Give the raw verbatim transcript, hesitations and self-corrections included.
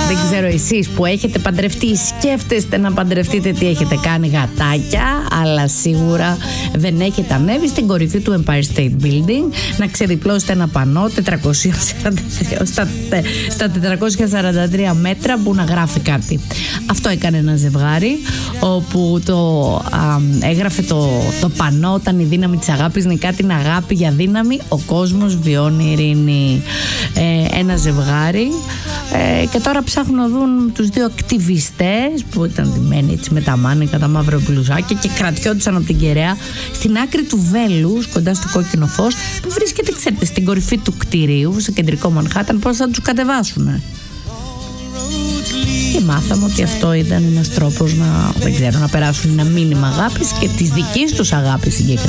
Δεν ξέρω εσείς που έχετε παντρευτεί, σκέφτεστε να παντρευτείτε, τι έχετε κάνει, γατάκια, αλλά σίγουρα δεν έχετε ανέβει στην κορυφή του Empire State Building να ξεδιπλώσετε ένα πανό τετρακόσια σαράντα τρία, στα, στα τετρακόσια σαράντα τρία μέτρα που να γράφει κάτι. Αυτό έκανε ένα ζευγάρι όπου το, α, έγραφε το, το πανό: όταν η δύναμη της αγάπης νικά την αγάπη, για δύναμη ο κόσμος βιώνει ειρήνη. Ε, ένα ζευγάρι, ε, και τώρα ψάχνουν να δουν τους δύο ακτιβιστές που ήταν ντυμένοι έτσι με τα μάνικα, τα μαύρα μπλουζάκια και κρατιόντουσαν από την κεραία στην άκρη του Βέλους, κοντά στο κόκκινο φως, που βρίσκεται, ξέρετε, στην κορυφή του κτηρίου, στο κεντρικό Μανχάταν. Πώς θα τους κατεβάσουνε? Και μάθαμε ότι αυτό ήταν ένας τρόπος να, δεν ξέρω, να περάσουν ένα μήνυμα αγάπης και της δικής τους αγάπης συγκεκριμένα.